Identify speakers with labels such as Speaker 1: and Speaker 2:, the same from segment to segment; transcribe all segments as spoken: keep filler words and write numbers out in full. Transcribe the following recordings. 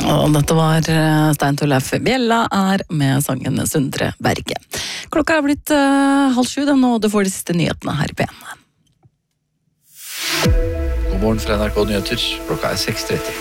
Speaker 1: Og dette var Stein Torleif Bjella er med sangen Sundre Berge. Klokka er blitt uh, halv sju, og du får de siste nyhetene her i P en.
Speaker 2: God morgen fra N R K Nyheter. Klokka er seks tretti.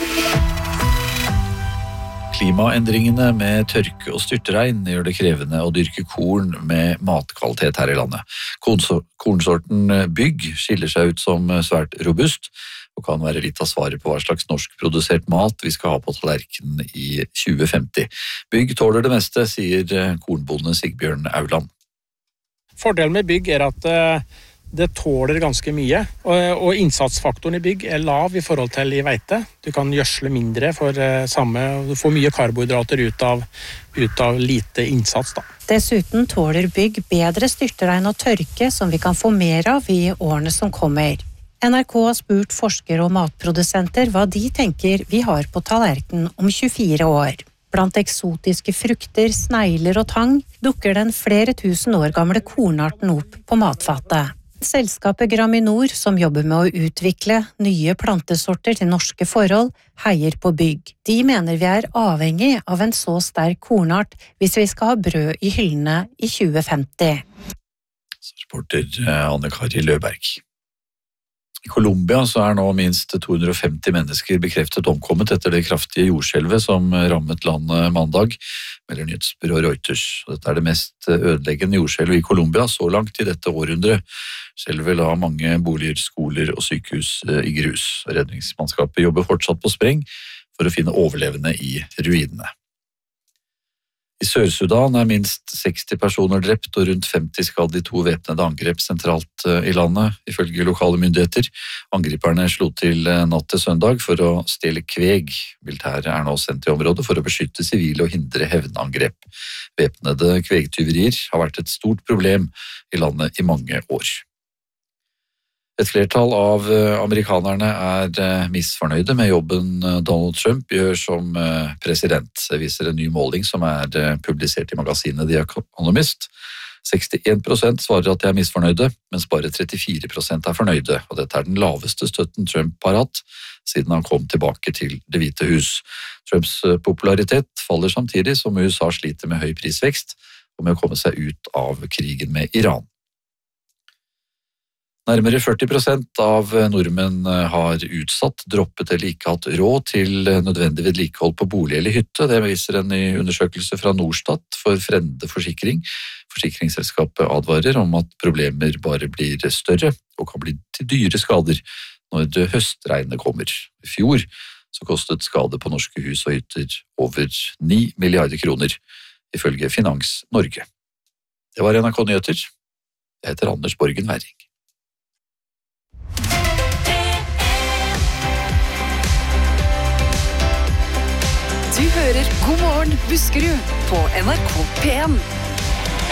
Speaker 2: Klimaendringene med tørke og styrtregn gjør det krevende å dyrke korn med matkvalitet her i landet. Kornsorten Bygg skiller seg ut som svært robust, og kan være litt av svaret på hva slags norskprodusert mat vi skal ha på tallerkenen i tjue femti. Bygg tåler det meste, sier kornbonde Sigbjørn Auland.
Speaker 3: Fordelen med Bygg er at det tåler ganske mye, og innsatsfaktoren i Bygg er lav i forhold til i veite. Du kan gjødsle mindre for samme, du får mye karbohydrater ut av, ut av lite innsats da.
Speaker 4: Dessuten tåler Bygg bedre styrtregn og tørke som vi kan få mer av i årene som kommer. N R K har spurt forskere og matprodusenter hva de tenker vi har på tallerkenen om tjuefire år. Blant eksotiske frukter, snegler og tang dukker den flere tusen år gamle kornarten opp på matfatet. Selskapet Graminor, som jobber med å utvikle nye plantesorter til norske forhold, heier på Bygg. De mener vi er avhengig av en så sterk kornart hvis vi skal ha brød i hyllene i tjue femti.
Speaker 2: Reporter Anne Kari Løberg. I Colombia så er nå minst to hundre og femti mennesker bekreftet omkommet etter det kraftige jordskjelvet som rammet landet mandag, melder nyhetsbyrået Reuters. Dette er det mest ødeleggende jordskjelvet i Colombia så langt i dette århundret. Skjelvet la mange boliger, skoler og sykehus i grus. Redningsmannskapet jobber fortsatt på spreng for å finne overlevende i ruinene. I Sør-Sudan er minst seksti personer drept og rundt femti skadd i to væpnede angrep sentralt i landet, ifølge lokale myndigheter. Angriperne slo til natt til søndag for å stjele kveg. Militæret er nå sendt i området for å beskytte sivile og hindre hevnangrep. Væpnede kvegtyverier har vært et stort problem i landet i mange år. Et flertall av amerikanerne er misfornøyde med jobben Donald Trump gjør som president. Det viser en ny måling som er publisert i magasinet The Economist. sekstien prosent svarer at de er misfornøyde, mens bare trettifire prosent er fornøyde, og dette er den laveste støtten Trump har hatt siden han kom tilbake til Det hvite hus. Trumps popularitet faller samtidig som U S A sliter med høy prisvekst og med å komme seg ut av krigen med Iran. Nærmere førti prosent av nordmenn har utsatt, droppet eller ikke hatt råd til nødvendig vedlikehold på bolig eller hytte. Det viser en ny undersøkelse fra Norstat for Frende Forsikring. Forsikringsselskapet advarer om at problemer bare blir større og kan bli til dyre skader når det høstregnet kommer. I fjor så kostet skade på norske hus og hytter over ni milliarder kroner, ifølge Finans Norge. Det var N R K Nyheter. Jeg heter Anders Borgen Werring.
Speaker 5: Du hører God morgen Buskerud på N R K P en.